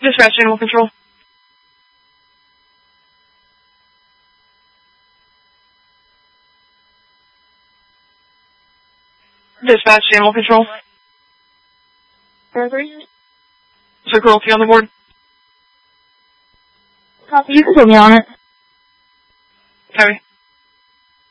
Dispatch Animal Control. Dispatch Animal Control. Sir Cruelty on the board. Copy, you can put me on it. Copy.